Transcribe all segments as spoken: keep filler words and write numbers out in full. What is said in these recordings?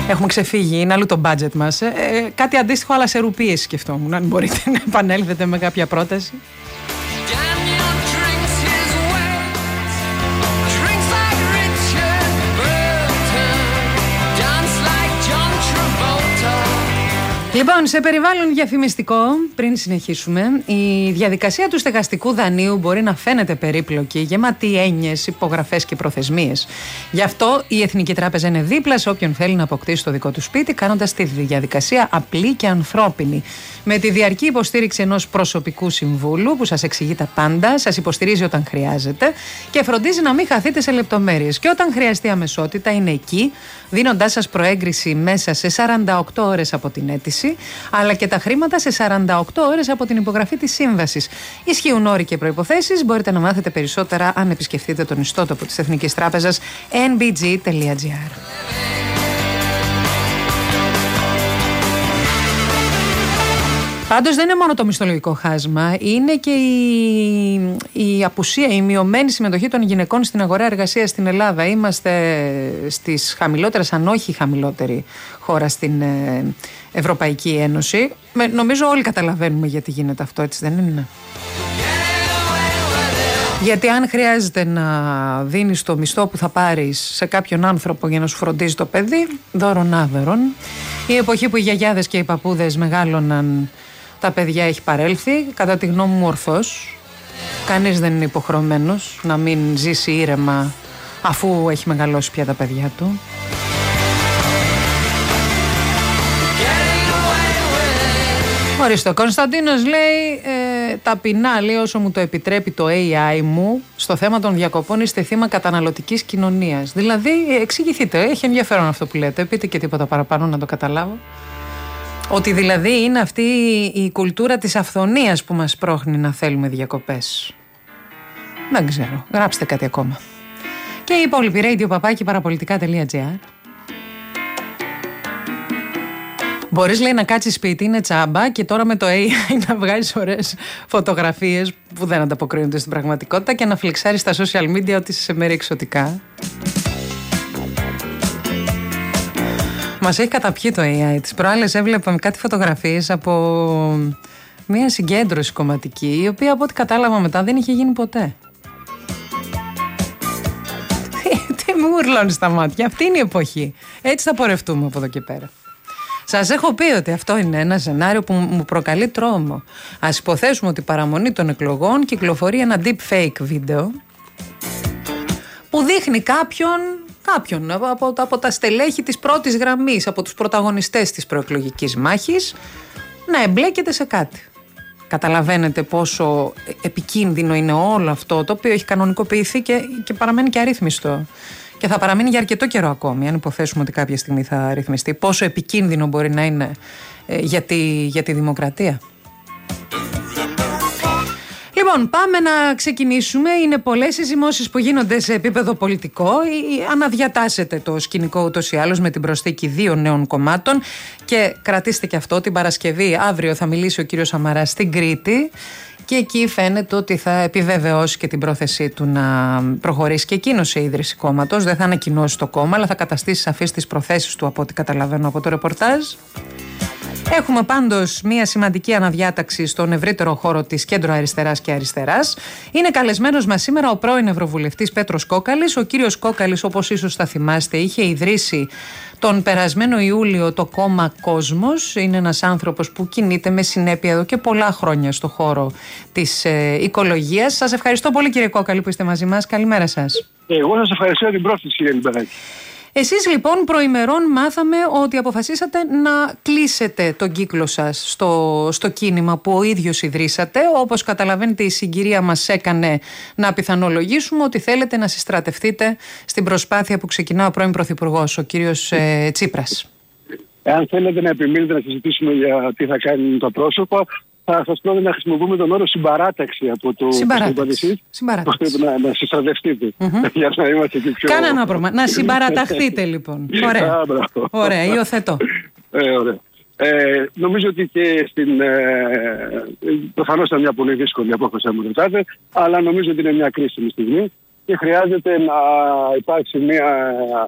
Έχουμε ξεφύγει, είναι αλλού το budget μας. Ε, κάτι αντίστοιχο, αλλά σε ρουπίες σκεφτόμουν. Αν μπορείτε να επανέλθετε με κάποια πρόταση. Λοιπόν, σε περιβάλλον διαφημιστικό, πριν συνεχίσουμε, η διαδικασία του στεγαστικού δανείου μπορεί να φαίνεται περίπλοκη, γεμάτη έννοιες, υπογραφές και προθεσμίες. Γι' αυτό η Εθνική Τράπεζα είναι δίπλα σε όποιον θέλει να αποκτήσει το δικό του σπίτι, κάνοντας τη διαδικασία απλή και ανθρώπινη. Με τη διαρκή υποστήριξη ενός προσωπικού συμβούλου που σας εξηγεί τα πάντα, σας υποστηρίζει όταν χρειάζεται και φροντίζει να μην χαθείτε σε λεπτομέρειες. Και όταν χρειαστεί αμεσότητα, είναι εκεί, δίνοντάς σας προέγκριση μέσα σε σαράντα οκτώ ώρες από την αίτηση, αλλά και τα χρήματα σε σαράντα οκτώ ώρες από την υπογραφή της σύμβασης. Ισχύουν όροι και προϋποθέσεις. Μπορείτε να μάθετε περισσότερα αν επισκεφτείτε τον ιστότοπο της Εθνικής Τράπεζας εν μπι τζι τελεία τζι άρ. Πάντως δεν είναι μόνο το μισθολογικό χάσμα, είναι και η, η απουσία, η μειωμένη συμμετοχή των γυναικών στην αγορά εργασίας στην Ελλάδα. Είμαστε στις χαμηλότερες, αν όχι χαμηλότερη χώρα στην Ευρωπαϊκή Ένωση. Νομίζω όλοι καταλαβαίνουμε γιατί γίνεται αυτό, έτσι δεν είναι? Γιατί αν χρειάζεται να δίνεις το μισθό που θα πάρεις σε κάποιον άνθρωπο για να σου φροντίζει το παιδί, δώρον άδωρον. Η εποχή που οι γιαγιάδες και οι παππούδες μεγάλωναν, τα παιδιά έχει παρέλθει, κατά τη γνώμη μου ορθώς. Κανείς δεν είναι υποχρεωμένος να μην ζήσει ήρεμα αφού έχει μεγαλώσει πια τα παιδιά του. Ορίστε, ο Κωνσταντίνος λέει ε, ταπεινά, λέει, όσο μου το επιτρέπει το έι άι μου, στο θέμα των διακοπών είστε θύμα καταναλωτικής κοινωνίας. Δηλαδή, εξηγηθείτε, έχει ενδιαφέρον αυτό που λέτε, πείτε και τίποτα παραπάνω να το καταλάβω. Ότι δηλαδή είναι αυτή η κουλτούρα της αυθονίας που μας πρόχνει να θέλουμε διακοπές. Δεν ξέρω, γράψτε κάτι ακόμα. Και η υπόλοιπη radio παπάκι παραπολιτικά τελεία τζι άρ. Μπορείς, λέει, να κάτσεις σπίτι, είναι τσάμπα, και τώρα με το έι άι να βγάζεις ωραίες φωτογραφίες που δεν ανταποκρίνονται στην πραγματικότητα και να φλεξάρεις στα social media ότι είσαι σε μέρη εξωτικά. Μας έχει καταπιεί το έι άι. Τις προάλλες έβλεπα κάτι φωτογραφίες από μια συγκέντρωση κομματική, η οποία από ό,τι κατάλαβα μετά δεν είχε γίνει ποτέ. Τι μου γουρλώνει στα μάτια, αυτή είναι η εποχή. Έτσι θα πορευτούμε από εδώ και πέρα. Σας έχω πει ότι αυτό είναι ένα σενάριο που μου προκαλεί τρόμο. Ας υποθέσουμε ότι παραμονή των εκλογών κυκλοφορεί ένα deep fake βίντεο που δείχνει κάποιον, κάποιον από, από τα στελέχη της πρώτης γραμμής, από τους πρωταγωνιστές της προεκλογικής μάχης, να εμπλέκεται σε κάτι. Καταλαβαίνετε πόσο επικίνδυνο είναι όλο αυτό, το οποίο έχει κανονικοποιηθεί και, και παραμένει και αρρύθμιστο. Και θα παραμείνει για αρκετό καιρό ακόμη, αν υποθέσουμε ότι κάποια στιγμή θα ρυθμιστεί. Πόσο επικίνδυνο μπορεί να είναι ε, για, τη, για τη δημοκρατία. Λοιπόν, πάμε να ξεκινήσουμε. Είναι πολλές οι ζυμώσεις που γίνονται σε επίπεδο πολιτικό. Αναδιατάσσεται το σκηνικό ούτως ή άλλως με την προσθήκη δύο νέων κομμάτων. Και κρατήστε και αυτό, την Παρασκευή αύριο θα μιλήσει ο κύριος Σαμαράς στην Κρήτη. Και εκεί φαίνεται ότι θα επιβεβαιώσει και την πρόθεσή του να προχωρήσει και εκείνο σε ίδρυση κόμματος. Δεν θα ανακοινώσει το κόμμα, αλλά θα καταστήσει σαφείς τις προθέσεις του, από ό,τι καταλαβαίνω από το ρεπορτάζ. Έχουμε πάντως μια σημαντική αναδιάταξη στον ευρύτερο χώρο της κέντρο αριστεράς και αριστεράς. Είναι καλεσμένος μας σήμερα ο πρώην Ευρωβουλευτής Πέτρος Κόκαλης. Ο κύριος Κόκαλης, όπως ίσως θα θυμάστε, είχε ιδρύσει τον περασμένο Ιούλιο το κόμμα Κόσμος. Είναι ένας άνθρωπος που κινείται με συνέπεια εδώ και πολλά χρόνια στο χώρο της ε, οικολογίας. Σας ευχαριστώ πολύ, κύριε Κόκαλη, που είστε μαζί μας. Καλημέρα σας. Εγώ σας ευχαριστώ για την πρόσκληση, κύριε Λιμπεράκη. Εσείς λοιπόν προημερών μάθαμε ότι αποφασίσατε να κλείσετε τον κύκλο σας στο, στο κίνημα που ο ίδιος ιδρύσατε. Όπως καταλαβαίνετε, η συγκυρία μας έκανε να πιθανολογήσουμε ότι θέλετε να συστρατευτείτε στην προσπάθεια που ξεκινά ο πρώην Πρωθυπουργός, ο κύριος ε, Τσίπρας. Εάν θέλετε να επιμείνετε να συζητήσουμε για τι θα κάνουν τα πρόσωπα, θα σας πρότεινα να χρησιμοποιούμε τον όρο συμπαράταξη από το συμπαράταξη. Συμπαράταξη. Να, να συστρατευτείτε. Mm-hmm. Για να είμαστε και πιο... Κάνα πρόβλημα. Να συμπαραταχθείτε λοιπόν. Ωραία. Α, ωραία, υιοθετώ. Ε, ωραία. Ε, νομίζω ότι και στην... Ε, προφανώς ήταν μια πολύ δύσκολη απόφαση, αν μου ρωτάτε, αλλά νομίζω ότι είναι μια κρίσιμη στιγμή και χρειάζεται να υπάρξει μια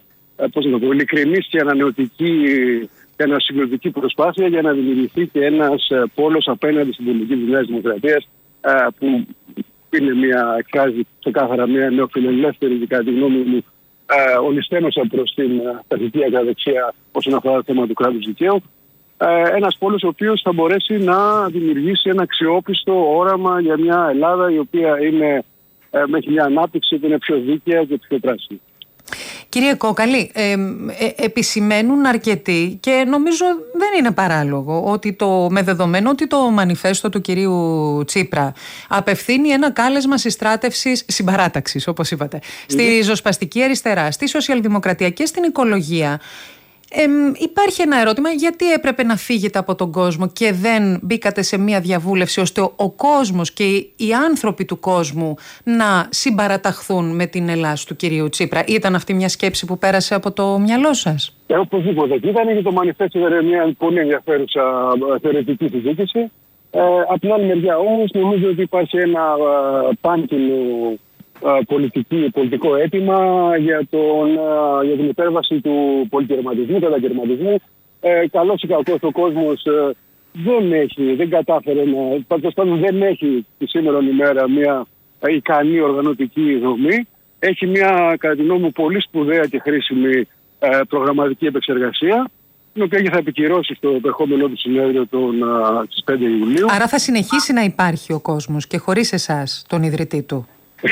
πώς να το πω, ειλικρινής και ανανεωτική και ανασυγκροτική προσπάθεια για να δημιουργηθεί και ένας πόλος απέναντι στην πολιτική της Νέας Δημοκρατίας, που είναι μια, εκφράζει ξεκάθαρα μια νεοφιλελεύθερη, κατά τη γνώμη μου, ολισθένωσα προς την στατική ακραδεξιά όσον αφορά το θέμα του κράτους δικαίου. Ένας πόλος ο οποίος θα μπορέσει να δημιουργήσει ένα αξιόπιστο όραμα για μια Ελλάδα η οποία είναι, έχει μια ανάπτυξη που είναι πιο δίκαια και πιο πράσινη. Κύριε Κόκαλη, ε, ε, επισημαίνουν αρκετοί και νομίζω δεν είναι παράλογο ότι το, με δεδομένο ότι το μανιφέστο του κυρίου Τσίπρα απευθύνει ένα κάλεσμα συστράτευσης, συμπαράταξης όπως είπατε, mm. στη ριζοσπαστική αριστερά, στη σοσιαλδημοκρατία και στην οικολογία. Ε, υπάρχει ένα ερώτημα, γιατί έπρεπε να φύγετε από τον κόσμο και δεν μπήκατε σε μια διαβούλευση ώστε ο, ο κόσμος και οι, οι άνθρωποι του κόσμου να συμπαραταχθούν με την Ελλάς του κυρίου Τσίπρα? Ήταν αυτή μια σκέψη που πέρασε από το μυαλό σας? Ε, οπωσδήποτε. Ήταν και το μανιφέστο ήταν μια πολύ ενδιαφέρουσα θεωρητική συζήτηση. Ε, από την άλλη μεριά όμως νομίζω ότι υπάρχει ένα ε, πάνκινο Πολιτική, πολιτικό αίτημα για, τον, για την υπέρβαση του πολυκερματισμού, του κατακερματισμού. Ε, καλώς ή κακώς ο κόσμος ε, δεν έχει, δεν κατάφερε να, πάντως δεν έχει τη σήμερα ημέρα μια ικανή οργανωτική δομή. Έχει μια, κατά τη γνώμη μου, πολύ σπουδαία και χρήσιμη ε, προγραμματική επεξεργασία, την οποία θα επικυρώσει στο επερχόμενο του συνέδριο στις πέντε Ιουλίου. Άρα θα συνεχίσει να υπάρχει ο κόσμος και χωρίς εσάς, τον ιδρυτή του?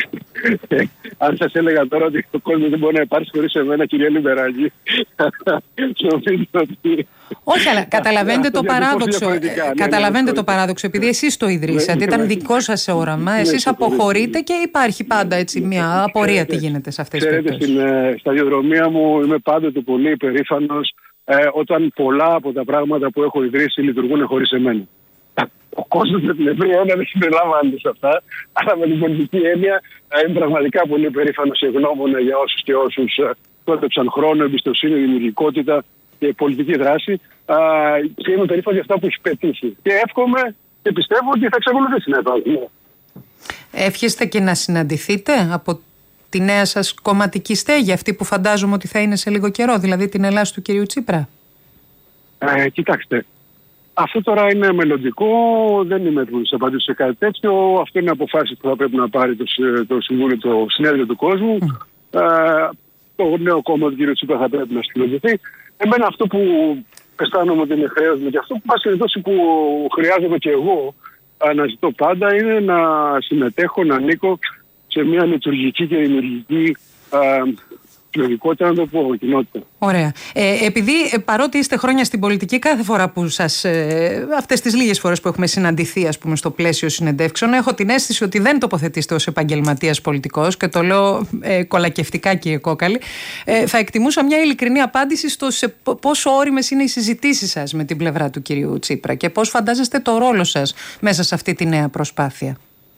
Αν σας έλεγα τώρα ότι ο κόσμος δεν μπορεί να υπάρξει χωρίς εμένα, κυρία Λιμπεράκη, νομίζω ότι... Όχι, αλλά καταλαβαίνετε το παράδοξο. Καταλαβαίνετε το παράδοξο, επειδή εσείς το ιδρύσατε, ήταν δικό σας όραμα, εσείς αποχωρείτε και υπάρχει πάντα έτσι μια απορία τι γίνεται σε αυτές τις περιπτώσεις. Ξέρετε, στην σταδιοδρομία μου είμαι πάντοτε πολύ υπερήφανος όταν πολλά από τα πράγματα που έχω ιδρύσει λειτουργούν χωρίς εμένα. Ο κόσμος με την ευρία έννοια δεν συμπεριλαμβάνεται σε αυτά, αλλά με την πολιτική έννοια είμαι πραγματικά πολύ περήφανος και ευγνώμονα για όσους και όσους κότεψαν χρόνο, εμπιστοσύνη, δημιουργικότητα και πολιτική δράση. Και είμαι περήφανος για αυτά που έχει πετύχει. Και εύχομαι και πιστεύω ότι θα εξακολουθήσει να υπάρχει. Εύχεστε και να συναντηθείτε από τη νέα σας κομματική στέγη, αυτή που φαντάζομαι ότι θα είναι σε λίγο καιρό, δηλαδή την Ελλάς του κυρίου Τσίπρα? Ε, κοιτάξτε. Αυτό τώρα είναι μελλοντικό, δεν είμαι έτοιμος να απαντήσω σε κάτι τέτοιο. Αυτό είναι αποφάσεις που θα πρέπει να πάρει το, το Συμβούλιο, το Συνέδριο του Κόσμου. Mm. Ε, το νέο κόμμα του κ. Τσίπρα θα πρέπει να συλλογηθεί. Εμένα αυτό που αισθάνομαι ότι είναι χρέος μου και αυτό που πάση περιπτώσει που χρειάζομαι και εγώ να ζητώ πάντα είναι να συμμετέχω, να ανήκω σε μια λειτουργική και δημιουργική λογικότητα, να το πω, κοινότητα. Ωραία. Ε, επειδή ε, παρότι είστε χρόνια στην πολιτική, κάθε φορά που σας, ε, αυτές τις λίγες φορές που έχουμε συναντηθεί, ας πούμε, στο πλαίσιο συνεντεύξεων, έχω την αίσθηση ότι δεν τοποθετήσετε ως επαγγελματίας πολιτικός, και το λέω ε, κολακευτικά, κύριε Κόκαλη. Ε, θα εκτιμούσα μια ειλικρινή απάντηση στο σε πόσο ώριμες είναι οι συζητήσεις σας με την πλευρά του κυρίου Τσίπρα και πώς φαντάζεστε το ρόλο σας μέσα σε αυτή τη νέα προσπάθεια.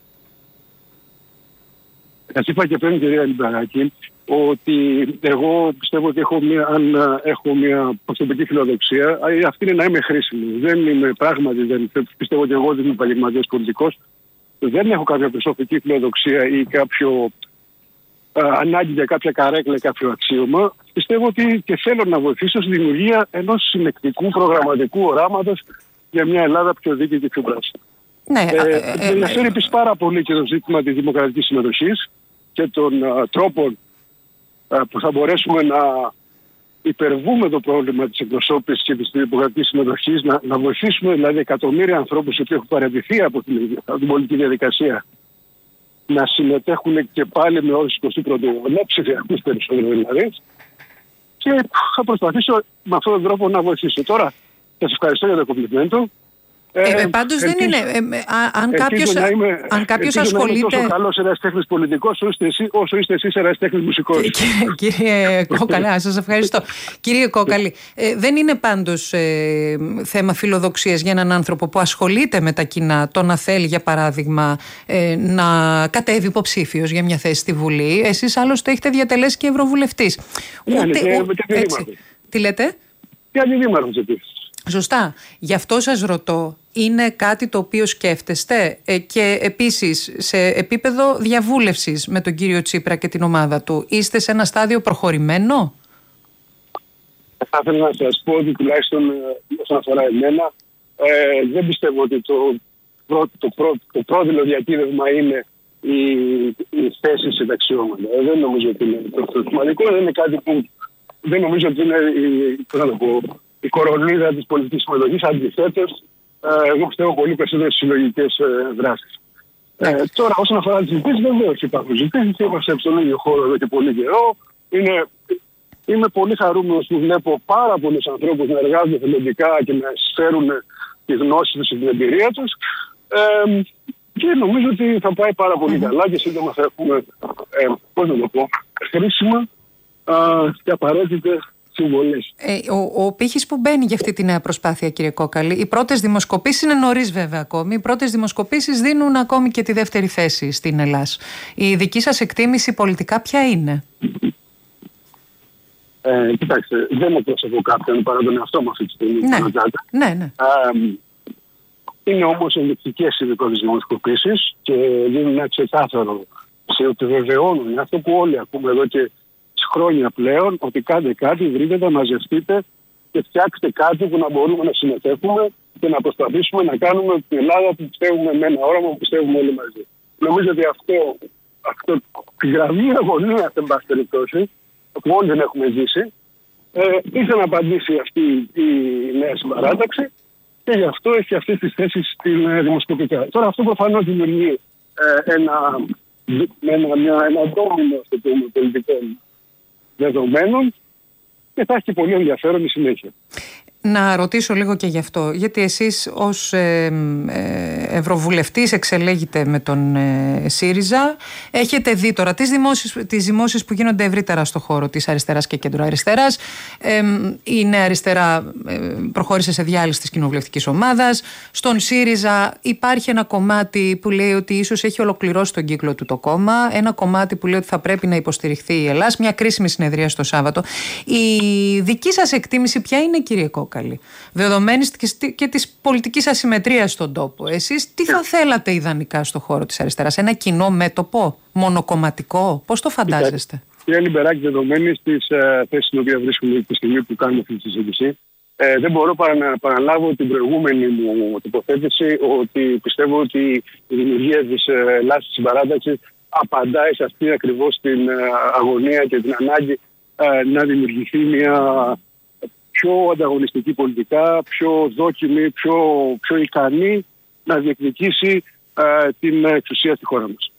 Σας είπα και πριν, κυρία Λιμπεράκη, ότι εγώ πιστεύω ότι έχω μια, αν έχω μια προσωπική φιλοδοξία, αυτή είναι να είμαι χρήσιμη. Δεν είμαι πράγματι, δεν, πιστεύω ότι εγώ δεν είμαι επαγγελματίας πολιτικός, δεν έχω κάποια προσωπική φιλοδοξία ή κάποιο α, ανάγκη για κάποια καρέκλα ή κάποιο αξίωμα. Πιστεύω ότι και θέλω να βοηθήσω στη δημιουργία ενός συνεκτικού προγραμματικού οράματος για μια Ελλάδα πιο δίκαιη και πιο πράσινη. Ναι, ε, ε, ε, ενδιαφέρει επίσης πάρα πολύ και το ζήτημα της δημοκρατικής συμμετοχής και των α, τρόπων που θα μπορέσουμε να υπερβούμε το πρόβλημα της εκπροσώπησης και της δημοκρατικής συμμετοχής, να, να βοηθήσουμε δηλαδή εκατομμύρια ανθρώπους που έχουν παραιτηθεί από την, από την πολιτική διαδικασία να συμμετέχουν και πάλι με όρους εικοστή πρώτη αιώνα, ψηφιακούς περισσότερο δηλαδή, και θα προσπαθήσω με αυτόν τον τρόπο να βοηθήσω. Τώρα, σας ευχαριστώ για το κομπλιμέντο. Ε, ε, πάντως δεν είναι. Ε, ε, αν κάποιος, είμαι, αν κάποιος ασχολείται. Να είμαι τόσο καλός ερασιτέχνης πολιτικός όσο είστε, όσο είστε εσείς ερασιτέχνης μουσικός. Κύριε Κόκαλη, σας ευχαριστώ. Κύριε Κόκαλη, ε, δεν είναι πάντως ε, θέμα φιλοδοξίας για έναν άνθρωπο που ασχολείται με τα κοινά, το να θέλει, για παράδειγμα, ε, να κατέβει υποψήφιος για μια θέση στη Βουλή. Εσείς άλλωστε έχετε διατελέσει και ευρωβουλευτής. Ούτε, ναι, ναι, και έτσι. Τι λέτε? Και αντιδήμαρχος επίσης. Σωστά. Γι' αυτό σας ρωτώ, είναι κάτι το οποίο σκέφτεστε ε, και επίσης σε επίπεδο διαβούλευσης με τον κύριο Τσίπρα και την ομάδα του, είστε σε ένα στάδιο προχωρημένο? θα ήθελα να σας πω ότι τουλάχιστον όσον αφορά εμένα, ε, δεν πιστεύω ότι το, πρό, το, πρό, το πρόδειλο διακύβευμα είναι οι, οι θέσεις συνταξιώματα. Ε, δεν νομίζω ότι είναι το σημαντικό, δεν είναι κάτι που δεν νομίζω ότι είναι η, να το πω, η κορονίδα της πολιτικής συμμετοχής. Αντιθέτως, ε, εγώ πιστεύω πολύ περισσότερο στις συλλογικές ε, δράσεις. Ε, τώρα, όσον αφορά τις ζητήσεις, βεβαίως υπάρχουν ζητήσεις. Είμαστε στον ίδιο χώρο εδώ και πολύ καιρό. Είναι, είμαι πολύ χαρούμενος που βλέπω πάρα πολλούς ανθρώπους να εργάζονται θελοντικά και να εισφέρουν τη γνώση τους και την εμπειρία τους. Ε, και νομίζω ότι θα πάει πάρα πολύ mm-hmm. καλά και σύντομα θα έχουμε, ε, πώς να το πω, χρήσιμα α, και απαραίτητες συμβολές. Ε, ο ο πύχης που μπαίνει για αυτή τη νέα προσπάθεια, κύριε Κόκαλη, οι πρώτες δημοσκοπήσεις είναι νωρίς βέβαια ακόμη. Οι πρώτες δημοσκοπήσεις δίνουν ακόμη και τη δεύτερη θέση στην Ελλάδα. Η δική σας εκτίμηση πολιτικά ποια είναι? Ε, κοιτάξτε, δεν εκπροσωπώ κάποιον παρά τον εαυτό μου αυτή τη στιγμή. Ναι, ναι, ναι. Ε, είναι όμως ενδεικτικές οι δικές δημοσκοπήσεις και δίνουν ένα ξεκάθαρο, σε ότι βεβαιώνουν αυτό που όλοι ακούμε εδώ και χρόνια πλέον, ότι κάντε κάτι, βρείτε, μαζευτείτε και φτιάξτε κάτι που να μπορούμε να συμμετέχουμε και να προσπαθήσουμε να κάνουμε την Ελλάδα που πιστεύουμε με ένα όραμα που πιστεύουμε όλοι μαζί. Νομίζω ότι αυτό, αυτό τη γραμμή αγωνία, εν πάση περιπτώσει, που όλοι δεν έχουμε ζήσει, ε, ήθελε να απαντήσει αυτή η νέα συμπαράταξη και γι' αυτό έχει αυτές τις θέσεις στην ε, δημοσκοπικά. Τώρα αυτό προφανώς δημιουργεί ε, ένα, ένα, μια, ένα ντόμινο πολιτικών δεδομένων και θα έχει πολύ ενδιαφέρον η συνέχεια. Να ρωτήσω λίγο και γι' αυτό, γιατί εσείς ως ε, ε, ευρωβουλευτής εξελέγετε με τον ε, ΣΥΡΙΖΑ, έχετε δει τώρα τις δημόσιες, τις δημόσιες που γίνονται ευρύτερα στο χώρο της αριστεράς και κέντρο αριστεράς. Ε, η Νέα Αριστερά ε, προχώρησε σε διάλυση της κοινοβουλευτικής ομάδας. Στον ΣΥΡΙΖΑ υπάρχει ένα κομμάτι που λέει ότι ίσως έχει ολοκληρώσει τον κύκλο του το κόμμα, ένα κομμάτι που λέει ότι θα πρέπει να υποστηριχθεί η Ελλάδα, μια κρίσιμη συνεδρία στο Σάββατο. Η δική σας εκτίμηση ποια είναι, κύριε Κόκαλη, δεδομένης και της πολιτικής ασυμμετρίας στον τόπο? Εσείς τι θα θέλατε ιδανικά στο χώρο της αριστεράς? Ένα κοινό μέτωπο, μονοκομματικό? Πώς το φαντάζεστε? Κύριε Λιμπεράκη, δεδομένης της uh, θέσης στην οποία βρίσκουμε τη στιγμή που κάνουμε αυτή τη συζήτηση, ε, δεν μπορώ παρά να παραλάβω την προηγούμενη μου τοποθέτηση ότι πιστεύω ότι η δημιουργία της Ελλάδας της συμπαράταξης απαντάει σε αυτή ακριβώς την uh, αγωνία και την ανάγκη uh, να δημιουργηθεί μια πιο ανταγωνιστική πολιτικά, πιο δόκιμη, πιο, πιο ικανή να διεκδικήσει ε, την εξουσία στη χώρα μας.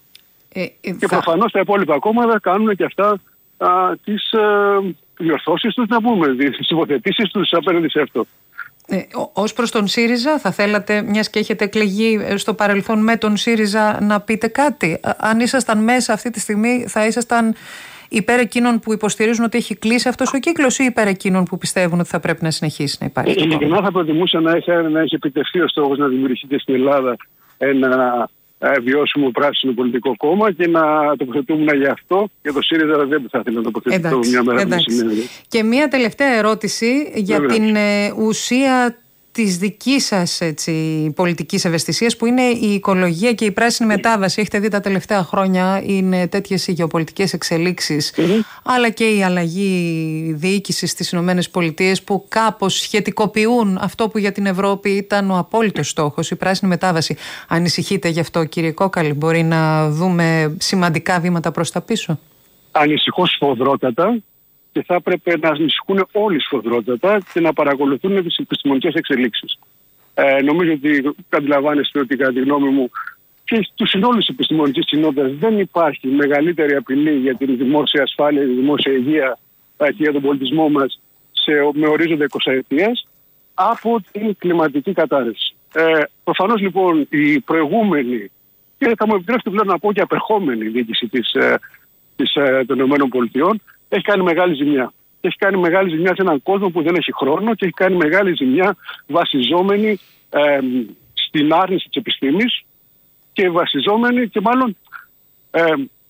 Ε, ε, και θα... προφανώς τα υπόλοιπα κόμματα κάνουν και αυτά α, τις ε, διορθώσεις τους, να πούμε, τις υποθετήσεις τους απέναντι σε αυτό. Ε, ως προς τον ΣΥΡΙΖΑ, θα θέλατε, μιας και έχετε εκλεγεί στο παρελθόν με τον ΣΥΡΙΖΑ, να πείτε κάτι? Αν ήσασταν μέσα αυτή τη στιγμή, θα ήσασταν υπέρ εκείνων που υποστηρίζουν ότι έχει κλείσει αυτός ο κύκλος ή υπέρ εκείνων που πιστεύουν ότι θα πρέπει να συνεχίσει να υπάρχει? Ειλικρινά θα προτιμούσα να έχει, να έχει επιτευχθεί ο στόχος να δημιουργηθεί στην Ελλάδα ένα ε, βιώσιμο πράσινο πολιτικό κόμμα και να τοποθετούμουν γι' αυτό. Για το ΣΥΡΙΖΑ δεν θα ήθελα να τοποθετηθώ μια μέρα που συνέβη. Και μια τελευταία ερώτηση για Βέβαια. την ε, ουσία της δικής σας, έτσι, πολιτικής ευαισθησίας, που είναι η οικολογία και η πράσινη μετάβαση. Έχετε δει τα τελευταία χρόνια είναι τέτοιες οι γεωπολιτικές εξελίξεις, mm-hmm. αλλά και η αλλαγή διοίκησης στις Ηνωμένες Πολιτείες που κάπως σχετικοποιούν αυτό που για την Ευρώπη ήταν ο απόλυτος στόχος, η πράσινη μετάβαση. Ανησυχείτε γι' αυτό, κύριε Κόκαλη? Μπορεί να δούμε σημαντικά βήματα προς τα πίσω? Ανησυχώ σφοδρότατα. Και θα έπρεπε να ανησυχούν όλοι σφοδρότατα και να παρακολουθούν τις επιστημονικές εξελίξεις. Ε, νομίζω ότι αντιλαμβάνεστε ότι, κατά τη γνώμη μου, και του συνόλου της επιστημονικής κοινότητας δεν υπάρχει μεγαλύτερη απειλή για την δημόσια ασφάλεια, τη δημόσια υγεία και για τον πολιτισμό μας σε, με ορίζοντα εικοσαετίας από την κλιματική κατάρρευση. Ε, προφανώς λοιπόν η προηγούμενη, και θα μου επιτρέψετε πλέον να πω και απερχόμενη διοίκηση της, της, των ΗΠΑ, έχει κάνει μεγάλη ζημιά. Έχει κάνει μεγάλη ζημιά σε έναν κόσμο που δεν έχει χρόνο και έχει κάνει μεγάλη ζημιά βασιζόμενη ε, στην άρνηση της επιστήμης και βασιζόμενη και μάλλον ε,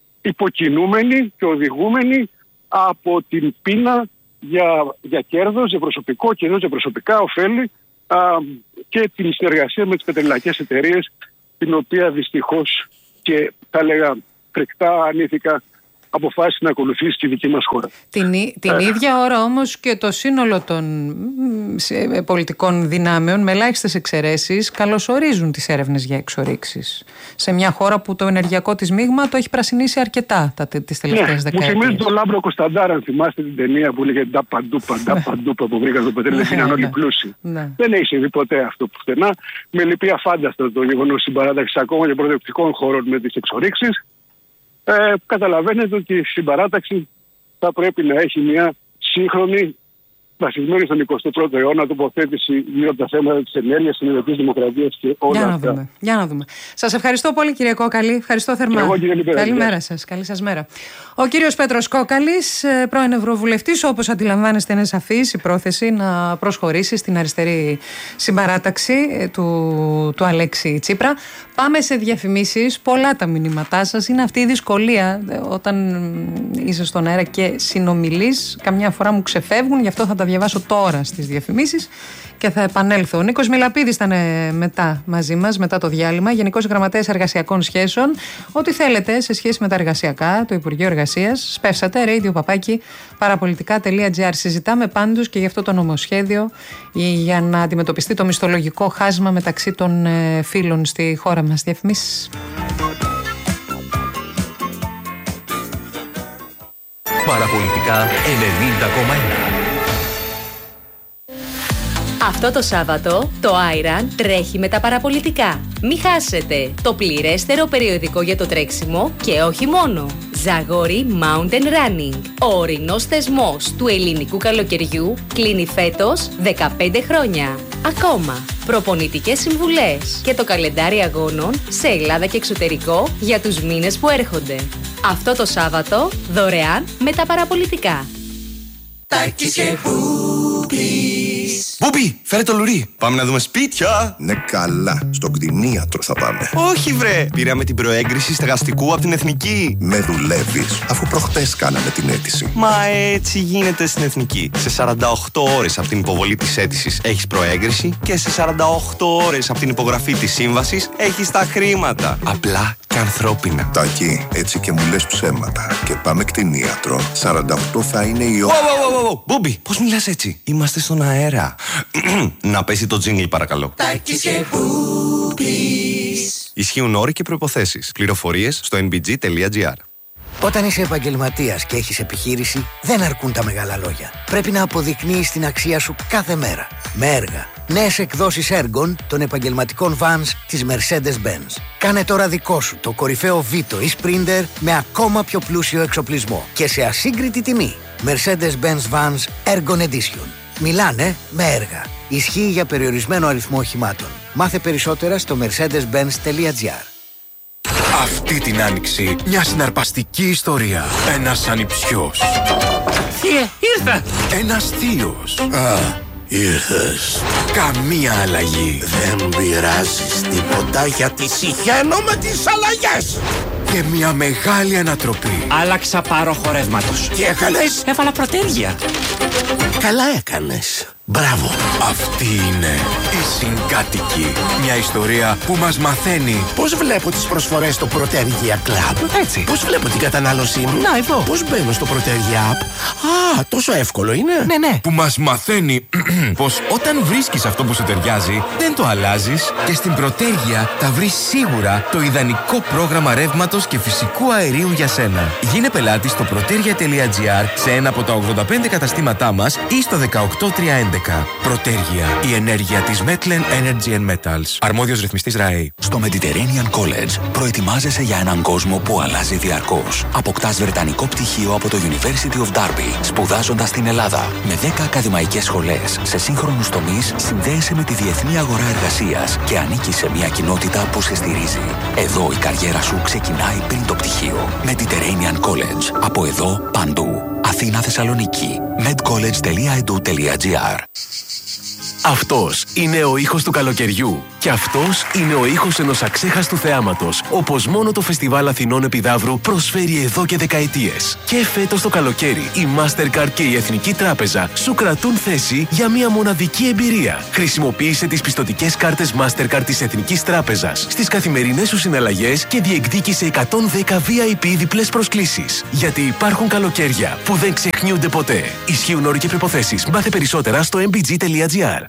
υποκινούμενη και οδηγούμενη από την πείνα για, για κέρδος, για προσωπικό κέρδος, για προσωπικά ωφέλη ε, και την συνεργασία με τις πετρελαϊκές εταιρείες, την οποία δυστυχώς και θα λέγα φρικτά αρνήθηκα αποφάσισε να ακολουθήσει και η δική μας χώρα. Την, την ε. ίδια ώρα όμως και το σύνολο των σε, πολιτικών δυνάμεων, με ελάχιστες εξαιρέσεις, καλωσορίζουν τις έρευνες για εξορίξεις. Σε μια χώρα που το ενεργειακό της μείγμα το έχει πρασινίσει αρκετά τα, τις τελευταίες ναι, δεκαετίες. Μου θυμίζει τον Λάμπρο Κωνσταντάρα, αν θυμάστε την ταινία που λέγεται «Ντα παντούπα, ντα παντούπα» που βρήκα στο πετρέλαιο, δεν είναι όλοι πλούσιοι. Ναι. Δεν έχει συμβεί ποτέ αυτό πουθενά. Με λυπεί αφάνταστο το γεγονός συμπαράταξης ακόμα και προοδευτικών χώρων με τις εξορίξεις. Ε, καταλαβαίνετε ότι η συμπαράταξη θα πρέπει να έχει μια σύγχρονη, βασισμένη στον εικοστό πρώτο αιώνα, τοποθέτηση γύρω από τα θέματα της ενέργειας, της ενεργειακής δημοκρατίας και όλα Για να αυτά. Δούμε. Για να δούμε. Σας ευχαριστώ πολύ, κύριε Κόκαλη. Ευχαριστώ θερμά. Εγώ, κύριε Λιπέρα, Καλημέρα σας. Καλή σας μέρα. Ο κύριος Πέτρος Κόκαλης, πρώην Ευρωβουλευτής, όπως αντιλαμβάνεστε, είναι σαφής η πρόθεση να προσχωρήσει στην αριστερή συμπαράταξη του, του Αλέξη Τσίπρα. Πάμε σε διαφημίσεις. Πολλά τα μηνύματά σας. Είναι αυτή η δυσκολία όταν είσαι στον αέρα και συνομιλείς. Καμιά φορά μου ξεφεύγουν, γι' αυτό θα τα διαβάσω τώρα στις διαφημίσεις και θα επανέλθω. Ο Νίκος Μιλαπίδης ήταν μετά μαζί μας, μετά το διάλειμμα, Γενικός Γραμματέας Εργασιακών Σχέσεων. Ό,τι θέλετε σε σχέση με τα εργασιακά, το Υπουργείο Εργασίας, σπεύσατε, radio παπάκι παραπολιτικά τελεία τζι άρ. Συζητάμε πάντως και γι' αυτό το νομοσχέδιο για να αντιμετωπιστεί το μισθολογικό χάσμα μεταξύ των φύλων στη χώρα μας. Διαφημίσεις. Παραπολιτικά ενενήντα κόμμα ένα. Αυτό το Σάββατο το Άιραν τρέχει με τα παραπολιτικά. Μη χάσετε το πληρέστερο περιοδικό για το τρέξιμο και όχι μόνο. Ζαγόρι Mountain Running. Ο ορεινός θεσμός του ελληνικού καλοκαιριού κλείνει φέτος δεκαπέντε χρόνια. Ακόμα προπονητικές συμβουλές και το καλεντάρι αγώνων σε Ελλάδα και εξωτερικό για τους μήνες που έρχονται. Αυτό το Σάββατο δωρεάν με τα παραπολιτικά. Τάκης και Μπούπης. Μπούπη, φέρε το λουρί. Πάμε να δούμε σπίτια. Ναι, καλά. Στον κτηνίατρο θα πάμε. Όχι, βρε. Πήραμε την προέγκριση στεγαστικού από την Εθνική. Με δουλεύεις, αφού προχτές κάναμε την αίτηση. Μα έτσι γίνεται στην Εθνική. Σε σαράντα οκτώ ώρες από την υποβολή της αίτησης έχεις προέγκριση και σε σαράντα οκτώ ώρες από την υπογραφή της σύμβασης έχεις τα χρήματα. Απλά και ανθρώπινα. Τάκη, έτσι και μου λες ψέματα. Και πάμε κτηνίατρο. σαράντα οκτώ θα είναι η ώρα. Μπούμπι, πώς μιλάς έτσι? Είμαστε στον αέρα. Να πέσει το τζίνγκλ, παρακαλώ. Τάκης και Μπούπης. Ισχύουν όροι και προϋποθέσεις. Πληροφορίες στο εν μπι τζι τελεία τζι άρ. Όταν είσαι επαγγελματίας και έχεις επιχείρηση, δεν αρκούν τα μεγάλα λόγια. Πρέπει να αποδεικνύεις την αξία σου κάθε μέρα. Με έργα. Νέες εκδόσεις έργων των επαγγελματικών vans της Mercedes-Benz. Κάνε τώρα δικό σου το κορυφαίο Vito ή Sprinter με ακόμα πιο πλούσιο εξοπλισμό και σε ασύγκριτη τιμή. Mercedes-Benz Vans Ergon Edition. Μιλάνε με έργα. Ισχύει για περιορισμένο αριθμό οχημάτων. Μάθε περισσότερα στο mercedes benz τελεία τζι άρ. Αυτή την άνοιξη μια συναρπαστική ιστορία. Ένας ανιψιός. Θείε, ήρθα! Ένας θείος. Α, ήρθες. Καμία αλλαγή. Δεν πειράζεις τίποτα γιατί συχαίνω με τις αλλαγές. Και μια μεγάλη ανατροπή. Άλλαξα πάροχο ρεύματος. Τι έκανες? Έβαλα προτέρια. Καλά έκανες. Μπράβο. Αυτή είναι η Συγκάτοικη. Μια ιστορία που μας μαθαίνει πώς βλέπω τις προσφορές στο Protergia Club. Έτσι. Πώς βλέπω την κατανάλωσή μου. Να, εδώ. Πώς μπαίνω στο Protergia App. Α, τόσο εύκολο είναι. Ναι, ναι. Που μας μαθαίνει πως όταν βρίσκεις αυτό που σου ταιριάζει, δεν το αλλάζεις και στην Protergia θα βρεις σίγουρα το ιδανικό πρόγραμμα ρεύματος και φυσικού αερίου για σένα. Γίνε πελάτη στο protergia τελεία τζι άρ σε ένα από τα ογδόντα πέντε καταστήματά μας ή στο δεκαοκτώ τριακόσια έντεκα. Protergia, η ενέργεια της Metlen Energy and Metals. Αρμόδιος ρυθμιστής ΡΑΕ. Στο Mediterranean College προετοιμάζεσαι για έναν κόσμο που αλλάζει διαρκώς. Αποκτάς βρετανικό πτυχίο από το University of Derby, σπουδάζοντας στην Ελλάδα. Με δέκα ακαδημαϊκές σχολές σε σύγχρονους τομείς, συνδέεσαι με τη διεθνή αγορά εργασίας και ανήκεις σε μια κοινότητα που σε στηρίζει. Εδώ η καριέρα σου ξεκινάει πριν το πτυχίο. Mediterranean College. Από εδώ παντού. Αθήνα, Θεσσαλονίκη. medcollege τελεία edu τελεία τζι άρ. Αυτός είναι ο ήχος του καλοκαιριού. Και αυτός είναι ο ήχος ενός αξέχαστου θεάματος, όπως μόνο το Φεστιβάλ Αθηνών Επιδαύρου προσφέρει εδώ και δεκαετίες. Και φέτος το καλοκαίρι, η Mastercard και η Εθνική Τράπεζα σου κρατούν θέση για μια μοναδική εμπειρία. Χρησιμοποίησε τις πιστωτικές κάρτες Mastercard της Εθνικής Τράπεζας στις καθημερινές σου συναλλαγές και διεκδίκησε εκατόν δέκα βι άι πι διπλές προσκλήσεις. Γιατί υπάρχουν καλοκαίρια που δεν ξεχνιούνται ποτέ. Ισχύουν όροι και προϋποθέσεις. Μάθε περισσότερα στο εμ μπι τζι τελεία τζι άρ.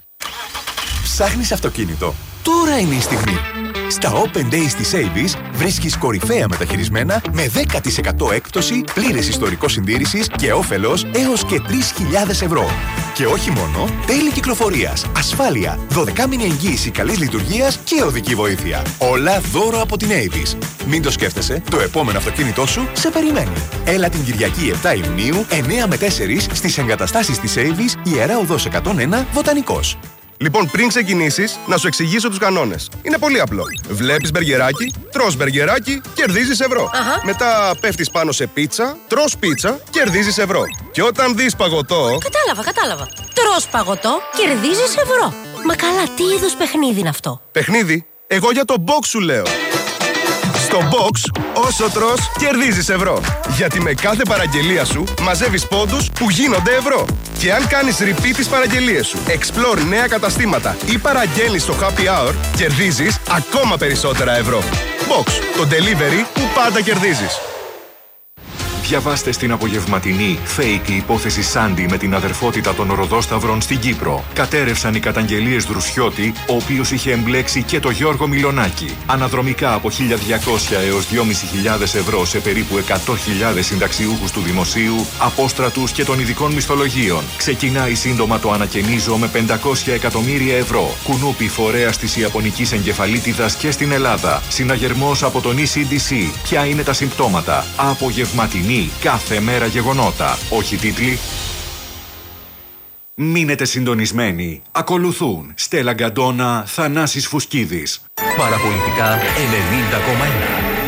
Ψάχνεις αυτοκίνητο? Τώρα είναι η στιγμή. Στα Open Days της Avis βρίσκεις κορυφαία μεταχειρισμένα με δέκα τοις εκατό έκπτωση, πλήρες ιστορικό συντήρησης και όφελος έως και τρεις χιλιάδες ευρώ. Και όχι μόνο, τέλη κυκλοφορίας, ασφάλεια, δωδεκάμηνη εγγύηση καλής λειτουργίας και οδική βοήθεια. Όλα δώρο από την Avis. Μην το σκέφτεσαι, το επόμενο αυτοκίνητό σου σε περιμένει. Έλα την Κυριακή επτά Ιουνίου, εννιά με τέσσερα στις εγκαταστάσεις της Avis, Ιερά Οδός εκατόν ένα, Βοτανικός. Λοιπόν, πριν ξεκινήσεις, να σου εξηγήσω τους κανόνες. Είναι πολύ απλό. Βλέπεις μπεργκεράκι, τρως μπεργκεράκι, κερδίζεις ευρώ. Αχα. Μετά πέφτεις πάνω σε πίτσα, τρως πίτσα, κερδίζεις ευρώ. Και όταν δεις παγωτό... Κατάλαβα, κατάλαβα. Τρως παγωτό, κερδίζεις ευρώ. Μα καλά, τι είδους παιχνίδι είναι αυτό? Παιχνίδι? Εγώ για το box σου λέω. Στο box, όσο τρως, κερδίζεις ευρώ. Γιατί με κάθε παραγγελία σου μαζεύεις πόντους που γίνονται ευρώ. Και αν κάνεις repeat τις παραγγελίες σου, explore νέα καταστήματα ή παραγγέλνεις στο happy hour, κερδίζεις ακόμα περισσότερα ευρώ. Box, το delivery που πάντα κερδίζεις. Διαβάστε στην απογευματινή fake η υπόθεση Σάντι με την αδερφότητα των Οροδόσταυρων στην Κύπρο. Κατέρευσαν οι καταγγελίες Δρουσιώτη, ο οποίος είχε εμπλέξει και το Γιώργο Μιλονάκη. Αναδρομικά από χίλια διακόσια έως δυόμισι χιλιάδες ευρώ σε περίπου εκατό χιλιάδες συνταξιούχους του Δημοσίου, απόστρατους και των ειδικών μισθολογίων. Ξεκινάει σύντομα το ανακαινίζω με πεντακόσια εκατομμύρια ευρώ. Κουνούπι φορέας της Ιαπωνικής εγκεφαλίτιδας και στην Ελλάδα. Συναγερμός από τον ι σι ντι σι. Ποια είναι τα συμπτώματα? Απογευματινή. Κάθε μέρα γεγονότα. Όχι τίτλοι. Μείνετε συντονισμένοι. Ακολουθούν Στέλλα Γκαντόνα, Θανάσης Φουσκίδης. Παραπολιτικά ενενήντα κόμμα ένα.